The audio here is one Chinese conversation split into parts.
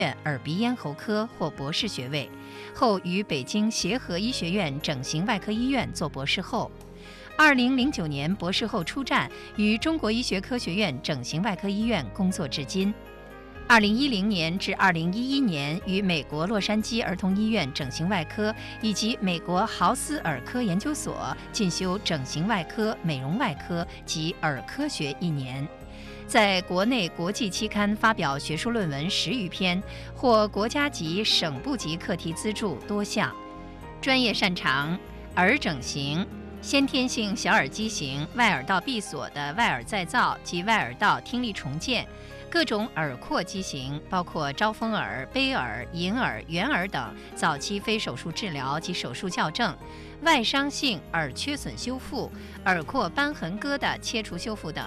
院耳鼻咽喉科获博士学位，后于北京协和医学院整形外科医院做博士后。2009年博士后出站，于中国医学科学院整形外科医院工作至今。2010年至2011年于美国洛杉矶儿童医院整形外科以及美国豪斯耳科研究所进修整形外科、美容外科及耳科学1年。在国内国际期刊发表学术论文10余篇，获国家级、省部级课题资助多项。专业擅长耳整形、先天性小耳畸形、外耳道闭锁的外耳再造及外耳道听力重建，各种耳廓畸形，包括招风耳、杯耳、银耳、圆耳等早期非手术治疗及手术校正，外伤性耳缺损修复、耳廓瘢痕疙瘩切除修复等。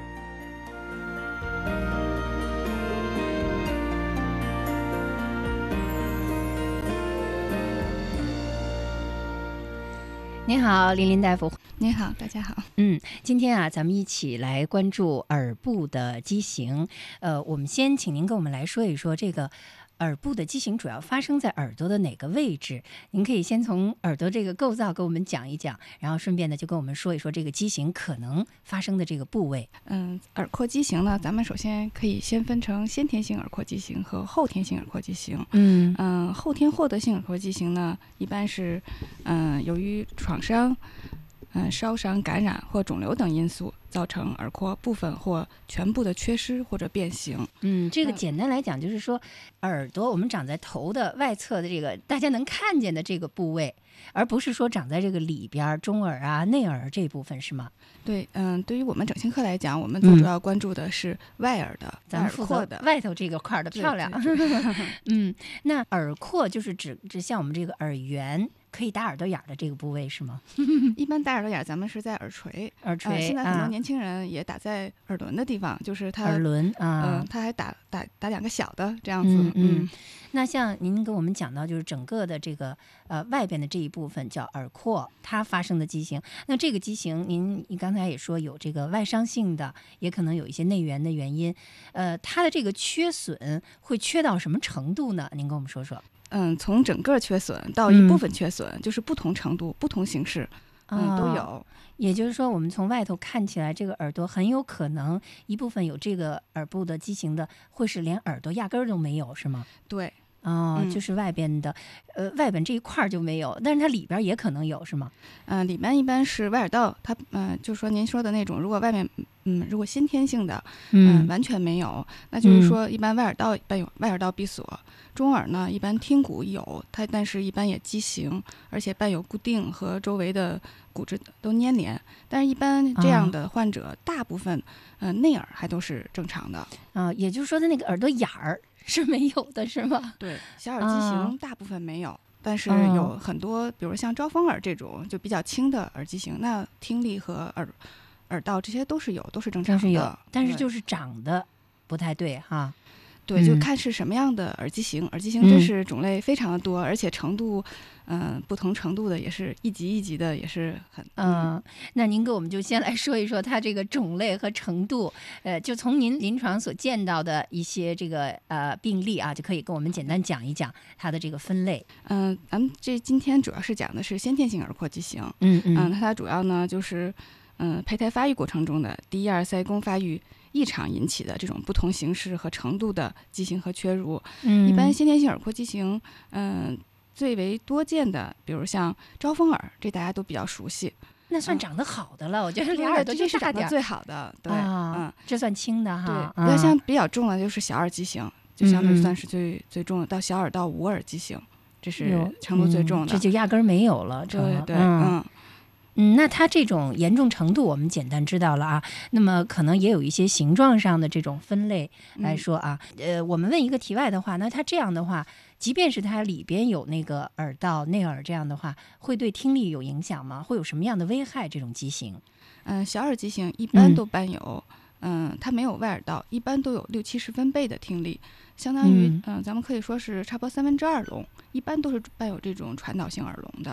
您好，林林大夫。 您好，大家好。 今天啊，咱们一起来关注耳部的畸形。我们先请您跟我们来说一说这个耳部的畸形主要发生在耳朵的哪个位置？您可以先从耳朵这个构造给我们讲一讲，然后顺便呢就跟我们说一说这个畸形可能发生的这个部位。 耳廓畸形呢，咱们首先可以先分成先天性耳廓畸形和后天性耳廓畸形。后天获得性耳廓畸形呢，一般是由于创伤、烧伤、感染或肿瘤等因素造成耳廓部分或全部的缺失或者变形。 这个简单来讲就是说，耳朵我们长在头的外侧的这个大家能看见的这个部位，而不是说长在这个里边中耳啊、内耳这部分，是吗？ 对，对于我们整形科来讲，我们最主要关注的是外耳的、 咱们负责外头这个块的漂亮。那耳廓就是指像我们这个耳缘。可以打耳朵眼的这个部位是吗？ 一般打耳朵眼咱们是在耳垂。现在很多年轻人也打在耳轮的地方，就是它耳轮他还打两个小的这样子。 那像您跟我们讲到，就是整个的这个外边的这一部分叫耳廓，它发生的畸形。那这个畸形，您刚才也说有这个外伤性的，也可能有一些内源的原因。它的这个缺损会缺到什么程度呢？您跟我们说说。 从整个缺损到一部分缺损，就是不同程度、不同形式，都有。 也就是说，我们从外头看起来，这个耳朵很有可能一部分有这个耳部的畸形的，会是连耳朵压根儿都没有，是吗？ 对。 就是外边的，外边这一块就没有，但是它里边也可能有，是吗？ 里面一般是外耳道，它就是说您说的那种，如果外面如果先天性的，完全没有，那就是说一般外耳道伴有外耳道闭锁，中耳呢一般听骨有它，但是一般也畸形，而且伴有固定和周围的骨质都粘连，但是一般这样的患者，大部分内耳还都是正常的。 也就是说，它那个耳朵眼儿是没有的，是吗？ 对，小耳畸形大部分没有，但是有很多，比如像招风耳这种就比较轻的耳畸形，那听力和耳道这些都是有，都是正常的。 有，但是就是长得不太对哈。 对，就看是什么样的耳畸形，耳畸形真是种类非常的多，而且程度，不同程度的也是一级一级的，也是很。 那您给我们就先来说一说它这个种类和程度，就从您临床所见到的一些这个病例啊，就可以跟我们简单讲一讲它的这个分类。 咱们今天主要是讲的是先天性耳廓畸形。它主要呢就是胚胎发育过程中的第一二鳃宫发育异常引起的这种不同形式和程度的畸形和缺乳。一般先天性耳廓畸形，最为多见的，比如像招风耳，这大家都比较熟悉。 那算长得好的了，我觉得俩耳朵这是长得最好的。对， 这算轻的哈。 对，要像比较重的就是小耳畸形，就相对算是最重的，到小耳到无耳畸形，这是程度最重的。 这就压根儿没有了。 对。 那它这种严重程度我们简单知道了啊，那么可能也有一些形状上的这种分类来说啊。我们问一个题外的话，那它这样的话，即便是它里边有那个耳道、内耳这样的话，会对听力有影响吗？会有什么样的危害？这种畸形？ 小耳畸形一般都伴有，它没有外耳道，一般都有60-70分贝的听力，相当于咱们可以说是差不多2/3聋，一般都是伴有这种传导性耳聋的。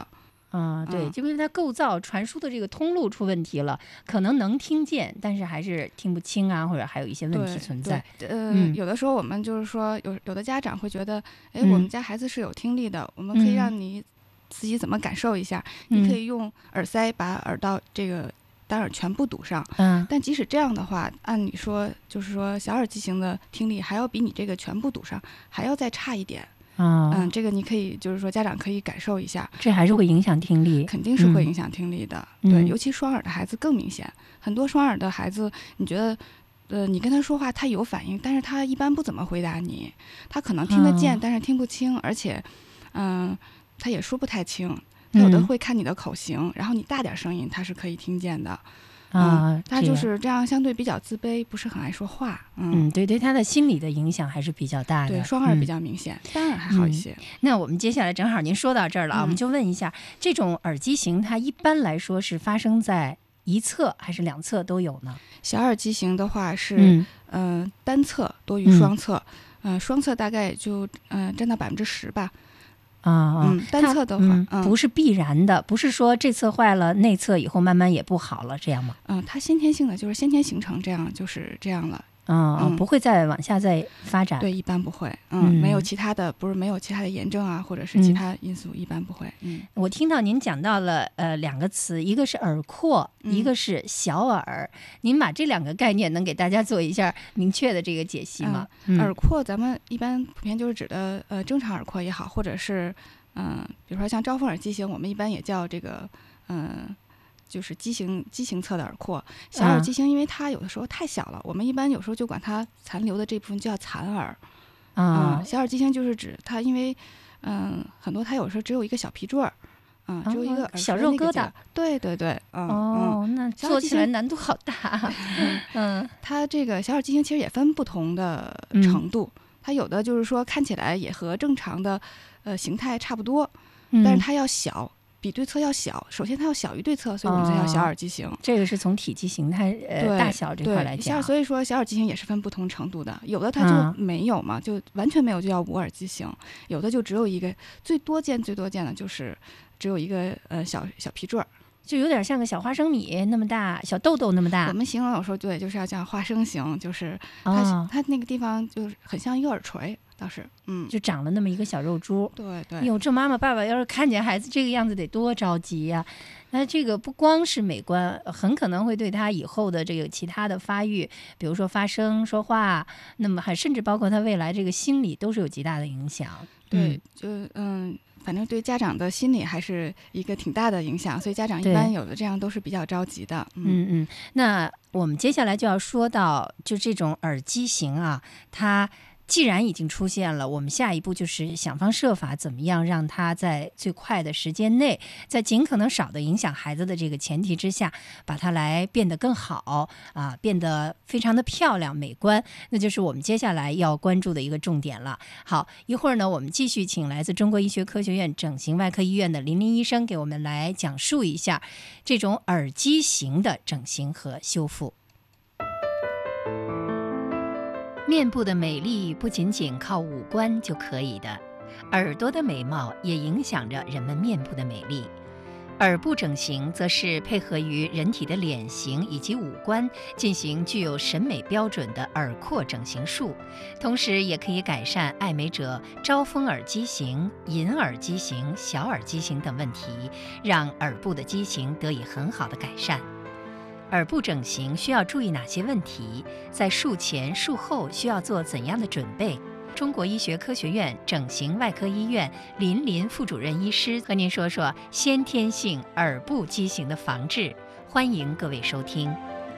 对，就因为它构造传输的这个通路出问题了，可能能听见，但是还是听不清啊，或者还有一些问题存在。 有的时候我们就是说，有的家长会觉得，我们家孩子是有听力的，我们可以让你自己怎么感受一下，你可以用耳塞把耳道这个单耳全部堵上。但即使这样的话，按理说就是说小耳畸形的听力还要比你这个全部堵上还要再差一点。这个你可以就是说家长可以感受一下， 这还是会影响听力， 肯定是会影响听力的。对，尤其双耳的孩子更明显。很多双耳的孩子，你觉得你跟他说话他有反应，但是他一般不怎么回答你，他可能听得见，但是听不清，而且他也说不太清，他有的会看你的口型，然后你大点声音他是可以听见的。他就是这样，相对比较自卑，不是很爱说话。 对他的心理的影响还是比较大的。 对，双耳比较明显，单耳还好一些。 那我们接下来正好您说到这儿了，我们就问一下，这种耳畸形它一般来说是发生在一侧还是两侧都有呢？ 小耳畸形的话是单侧多于双侧，双侧大概就占到10%吧。单侧的话， 不是必然的，不是说这侧坏了，内侧以后慢慢也不好了，这样吗？ 它先天性的就是先天形成这样，就是这样了。 不会再往下再发展。 对，一般不会。没有其他的，不是没有其他的炎症啊，或者是其他因素，一般不会。 我听到您讲到了2个词，一个是耳廓，一个是小耳。您把这2个概念能给大家做一下明确的这个解析吗？ 耳廓咱们一般普遍就是指的正常耳廓也好，或者是比如说像招风耳畸形，我们一般也叫这个就是畸形侧的耳廓。小耳畸形因为它有的时候太小了，我们一般有时候就管它残留的这部分叫残耳。小耳畸形就是指它因为很多它有时候只有一个小皮坠儿，只有一个小肉疙瘩。 对对对。 那做起来难度好大。 它这个小耳畸形其实也分不同的程度，它有的就是说看起来也和正常的形态差不多，但是它要小，比对侧要小。首先它要小于对侧，所以我们才叫小耳畸形。 这个是从体积形态大小这块来讲。 所以说小耳畸形也是分不同程度的，有的它就没有嘛，就完全没有就叫无耳畸形，有的就只有一个，最多见的就是只有一个小皮坠儿， 就有点像个小花生米那么大，小豆豆那么大。 我们形容有时候对，就是要叫花生形，就是它那个地方就是很像一个耳垂。倒是， 就长了那么一个小肉珠。 对对。 哟，这妈妈爸爸要是看见孩子这个样子，得多着急呀！那这个不光是美观，很可能会对他以后的这个其他的发育，比如说发声、说话，那么还甚至包括他未来这个心理，都是有极大的影响。 对，反正对家长的心理还是一个挺大的影响，所以家长一般有的这样都是比较着急的。 那我们接下来就要说到，就这种耳畸形啊，它既然已经出现了，我们下一步就是想方设法怎么样让它在最快的时间内，在尽可能少的影响孩子的这个前提之下，把它来变得更好变得非常的漂亮美观，那就是我们接下来要关注的一个重点了。好，一会儿呢，我们继续请来自中国医学科学院整形外科医院的林医生给我们来讲述一下这种耳畸形的整形和修复。面部的美丽不仅仅靠五官就可以的，耳朵的美貌也影响着人们面部的美丽。耳部整形则是配合于人体的脸型以及五官进行具有审美标准的耳廓整形术，同时也可以改善爱美者招风耳畸形、银耳畸形、小耳畸形等问题，让耳部的畸形得以很好的改善。耳部整形需要注意哪些问题？在术前、术后需要做怎样的准备？中国医学科学院整形外科医院林副主任医师和您说说先天性耳部畸形的防治。欢迎各位收听。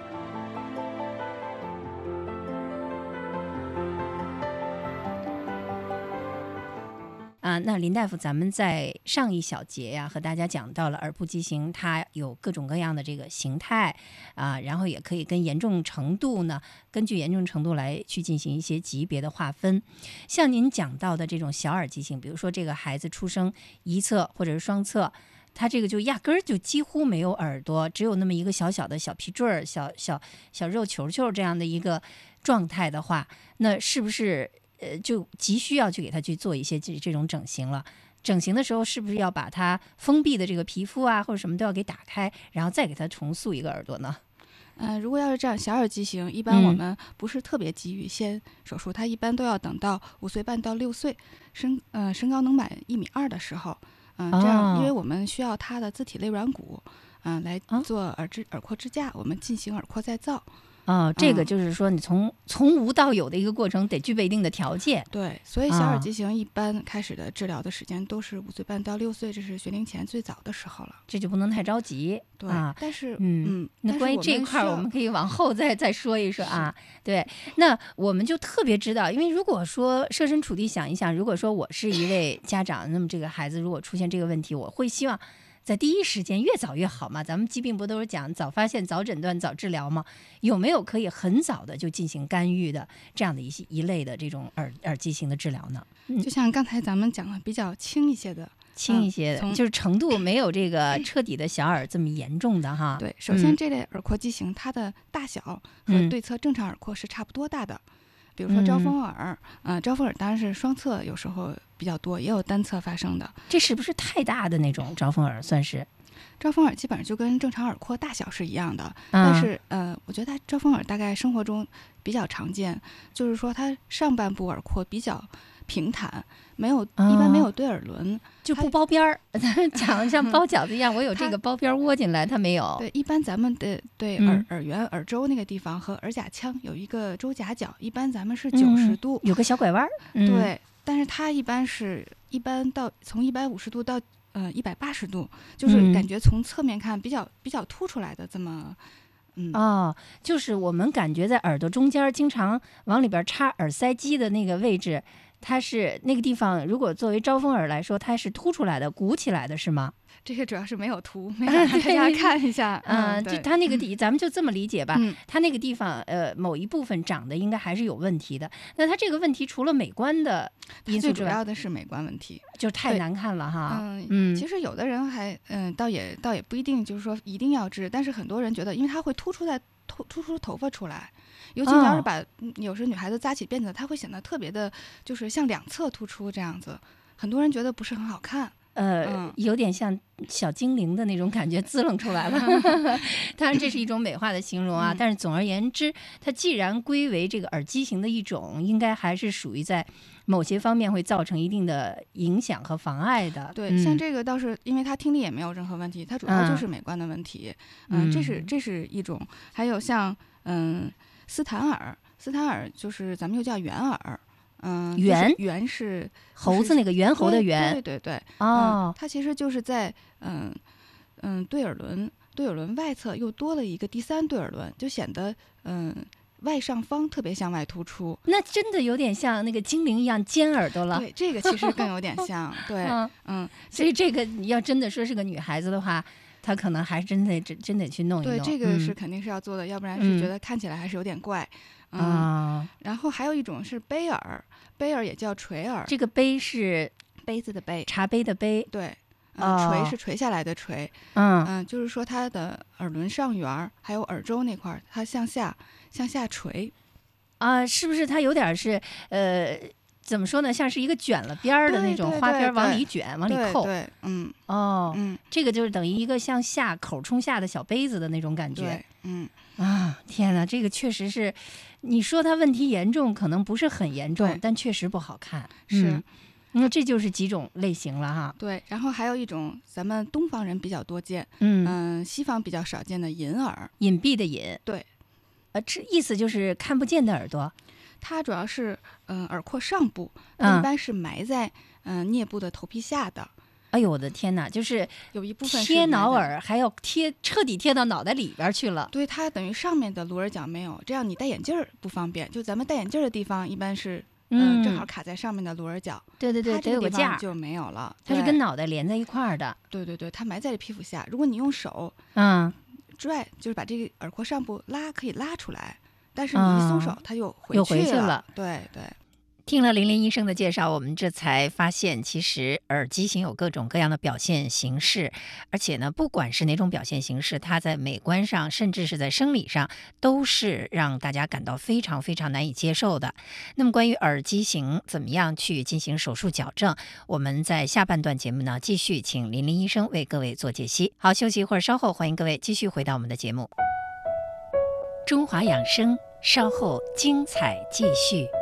那林大夫，咱们在上一小节呀，和大家讲到了耳部畸形，它有各种各样的这个形态然后也可以跟严重程度呢，根据严重程度来去进行一些级别的划分。像您讲到的这种小耳畸形，比如说这个孩子出生一侧或者是双侧，他这个就压根儿就几乎没有耳朵，只有那么一个小小的小皮坠儿、小肉球球这样的一个状态的话，那是不是就急需要去给他去做一些这种整形了？ 整形的时候是不是要把它封闭的这个皮肤啊或者什么都要给打开，然后再给它重塑一个耳朵呢？ 如果要是这样小耳畸形，一般我们不是特别急于先手术，它一般都要等到5岁半到6岁，身高能满1.2米的时候，这样，因为我们需要它的自体肋软骨，来做耳廓支架，我们进行耳廓再造。 这个就是说，你从无到有的一个过程，得具备一定的条件。 对，所以小耳畸形一般开始的治疗的时间都是5岁半到6岁，这是学龄前最早的时候了。 这就不能太着急。 对，但是那关于这一块，我们可以往后再说一说啊。对，那我们就特别知道，因为如果说设身处地想一想，如果说我是一位家长，那么这个孩子如果出现这个问题，我会希望在第一时间越早越好嘛，咱们疾病不都是讲早发现、早诊断、早治疗吗？有没有可以很早的就进行干预的这样的一类的这种耳畸形的治疗呢？ 就像刚才咱们讲的比较轻一些的， 就是程度没有这个彻底的小耳这么严重的哈。 对，首先这类耳廓畸形，它的大小和对侧正常耳廓是差不多大的。比如说招风耳，招风耳当然是双侧有时候比较多，也有单侧发生的。 这是不是太大的那种招风耳算是？ 招风耳基本上就跟正常耳廓大小是一样的，但是我觉得它招风耳大概生活中比较常见，就是说它上半部耳廓比较平坦，一般没有对耳轮， 就不包边儿。讲的像包饺子一样，我有这个包边窝进来，它没有。 对，一般咱们的耳缘、耳周那个地方和耳甲腔有一个周夹角，一般咱们是90度， 有个小拐弯。 对，但是它一般到从150度到180度，就是感觉从侧面看比较凸出来的这么。 就是我们感觉在耳朵中间经常往里边插耳塞机的那个位置，它是那个地方，如果作为招风耳来说，它是凸出来的、鼓起来的，是吗？ 这个主要是没有图，没让大家看一下。 就它那个咱们就这么理解吧。它那个地方某一部分长得应该还是有问题的。那它这个问题除了美观的因素之外， 最主要的是美观问题， 就太难看了哈。 其实有的人还倒也不一定就是说一定要治，但是很多人觉得，因为它会突出头发出来。尤其要是把有时女孩子扎起辫子，它会显得特别的，就是向两侧突出这样子，很多人觉得不是很好看。 有点像小精灵的那种感觉滋楞出来了。当然这是一种美化的形容啊，但是总而言之，它既然归为这个耳畸形的一种，应该还是属于在某些方面会造成一定的影响和妨碍的。 对，像这个倒是因为它听力也没有任何问题，它主要就是美观的问题。这是一种。还有像斯坦耳就是咱们又叫圆耳。圆是猴子那个猿猴的猿。 对。它其实就是在对耳轮外侧又多了一个第3对耳轮，就显得外上方特别向外突出。 那真的有点像那个精灵一样尖耳朵了。 对，这个其实更有点像。对， 所以这个你要真的说是个女孩子的话，她可能还真得去弄一弄。 对，这个是肯定是要做的，要不然是觉得看起来还是有点怪。然后还有一种是杯耳也叫垂耳。 这个杯是杯子的杯， 茶杯的杯。 对，垂是垂下来的垂。就是说它的耳轮上缘还有耳周那块，它向下垂。 是不是它有点是怎么说呢？像是一个卷了边儿的那种花边往里卷，往里扣。 对， 这个就是等于一个向下口冲下的小杯子的那种感觉。天哪，这个确实是，你说它问题严重，可能不是很严重，但确实不好看。 是， 那这就是几种类型了哈。 对，然后还有一种咱们东方人比较多见，西方比较少见的隐耳， 隐蔽的隐。 对， 这意思就是看不见的耳朵。 它主要是耳廓上部，一般是埋在颞部的头皮下的。 哎呦我的天哪，就是有一部分贴脑耳，还要彻底贴到脑袋里边去了。 对，它等于上面的颅耳角没有，这样你戴眼镜不方便。就咱们戴眼镜的地方，一般是正好卡在上面的颅耳角。 对， 它得有个架就没有了。 它是跟脑袋连在一块儿的。 对，它埋在皮肤下。如果你用手拽，就是把这个耳廓上部可以拉出来，但是你一松手，它又回去了。对。 听了林林医生的介绍，我们这才发现，其实耳畸形有各种各样的表现形式，而且呢，不管是哪种表现形式，它在美观上，甚至是在生理上，都是让大家感到非常非常难以接受的。那么，关于耳畸形怎么样去进行手术矫正，我们在下半段节目呢，继续请林林医生为各位做解析。好，休息一会儿，稍后欢迎各位继续回到我们的节目。中华养生，稍后精彩继续。